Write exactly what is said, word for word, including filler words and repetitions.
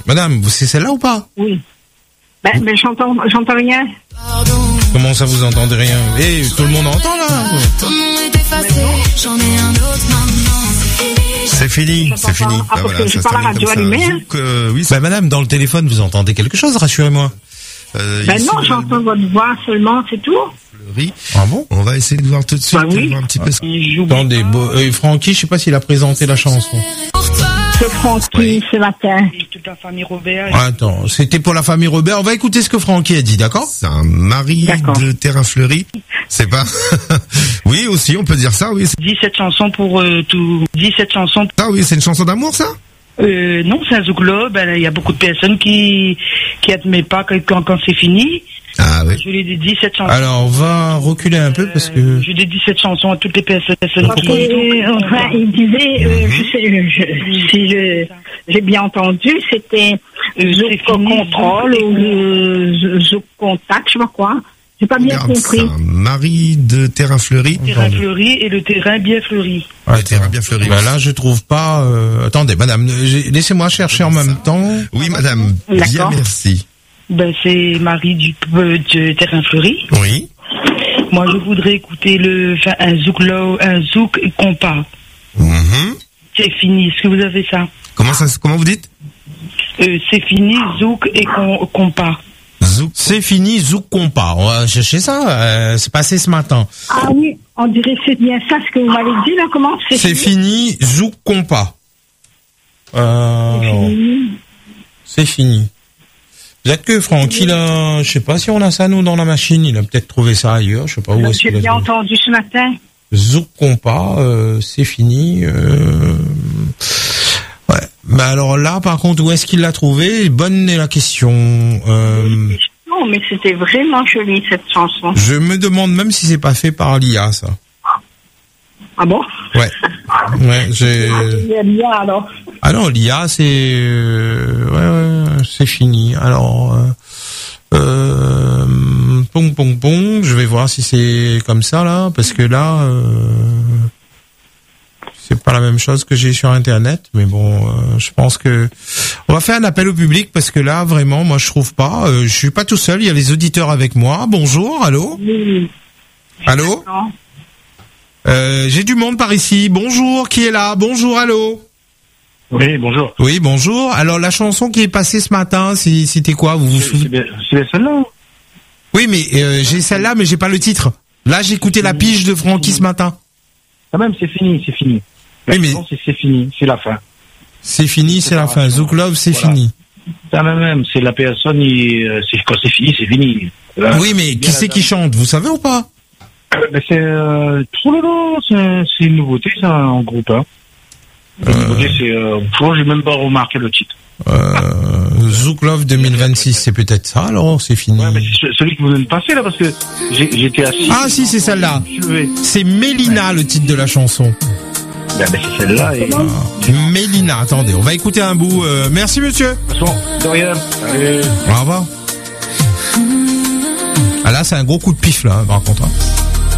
Madame, c'est celle-là ou pas? Oui. Ben, ben j'entends, j'entends rien. Comment ça vous entendez rien? Eh, tout le monde entend là. C'est fini, c'est fini. Ah, parce que j'ai pas la radio allumée. Hein. Euh, oui, bah, madame, dans le téléphone, vous entendez quelque chose, rassurez-moi. Euh, ben non, j'entends votre voix seulement, c'est tout. Fleury. Ah bon? On va essayer de voir tout de suite. Bah oui. Voir un petit peu. Attendez, bon, euh, Francky, je sais pas s'il a présenté la chanson. C'est Francky oui. Ce matin. Toute la famille Robert. Attends, c'était pour la famille Robert. On va écouter ce que Francky a dit, d'accord? C'est un mari d'accord. de Terrain Fleuri. C'est pas. Oui, aussi, on peut dire ça, oui. dix-sept chansons pour euh, tout. dix-sept chansons. Ah oui, c'est une chanson d'amour, ça? Euh, non, c'est un zouklo. Ben, il y a beaucoup de personnes qui qui admettent pas quand, quand, quand c'est fini. Ah oui. Je lui ai dit dix-sept chansons. Alors, on va reculer un peu parce que... Euh, je lui ai dit dix-sept chansons à toutes les personnes, personnes okay. qui... Et, enfin, il disait, euh, mm-hmm. je sais, je, si je, j'ai bien entendu, c'était euh, Zouk Contrôle ou Zouk Contact, je sais pas quoi. J'ai pas bien Regarde compris. Ça, Marie de Terrain Fleuri. Terrain Fleuri et le terrain bien fleuri. Ouais, le terrain bien fleuri. Ben là, je trouve pas... Euh... Attendez, madame, laissez-moi chercher en même temps. Oui, madame. Bien, merci. Ben, c'est Marie du, euh, de Terrain Fleuri. Oui. Moi, je voudrais écouter le, enfin, un zouk low, un zouk compas. Mm-hmm. C'est fini. Est-ce que vous avez ça? Comment ça, comment vous dites? Euh, c'est fini, zouk et com, compas. Zouk. C'est fini, zouk compas. On va chercher ça. Euh, c'est passé ce matin. Ah oui, on dirait que c'est bien ça ce que vous m'avez dit là. Comment c'est? C'est fini, fini zouk compas. Euh, c'est fini. C'est fini. Peut-être que Francky, là, je sais pas si on a ça, nous, dans la machine. Il a peut-être trouvé ça ailleurs. Je sais pas où est-ce qu'il a. J'ai bien entendu ce matin. Zouk compas, euh, c'est fini. Euh... Ouais. Mais alors là, par contre, où est-ce qu'il l'a trouvé? Bonne est la question. Euh... Non, mais c'était vraiment joli, cette chanson. Je me demande même si c'est pas fait par l'I A, ça. Ah bon? Ouais. Ouais, j'ai... l'I A, alors. Ah non, l'I A, c'est... Euh... Ouais, ouais, c'est fini. Alors... Euh... Euh... Pong, pong, pong. Je vais voir si c'est comme ça, là. Parce que là... Euh... C'est pas la même chose que j'ai sur Internet. Mais bon, euh, je pense que... On va faire un appel au public parce que là, vraiment, moi, je trouve pas. Euh, je suis pas tout seul. Il y a les auditeurs avec moi. Bonjour, allô? Oui. Allô? Euh, j'ai du monde par ici. Bonjour, qui est là? Bonjour, allô? Oui, bonjour. Oui, bonjour. Alors, la chanson qui est passée ce matin, c'était quoi? Vous vous souvenez? C'est celle-là? Oui, mais euh, j'ai celle-là, mais j'ai pas le titre. Là, j'ai écouté la pige de Francky ce matin. Quand même, c'est fini, c'est fini. La oui, mais... c'est, c'est fini, c'est la fin. C'est fini, c'est, c'est la fin. Zouk Love, c'est voilà. Fini. Ça même, c'est la personne, il, c'est, quand c'est fini, c'est fini. Là, oui, mais qui c'est qui chante? Vous savez ou pas? Ben c'est, euh, c'est, c'est une nouveauté, ça, en groupe, hein. Euh... Une nouveauté, c'est, euh, franchement, j'ai même pas remarqué le titre. Euh, Zouk Love deux mille vingt-six, c'est peut-être ça, alors, c'est fini. Ouais, mais c'est celui que vous venez de passer, là, parce que j'ai, j'étais assis. Ah, si, c'est celle-là. C'est Mélina, ouais. Le titre de la chanson. Ben, ben c'est celle-là, et... Ah. Mélina, attendez, on va écouter un bout. Euh, merci, monsieur. Bon, de rien. Allez. Au revoir. Ah là, c'est un gros coup de pif, là, par contre, hein.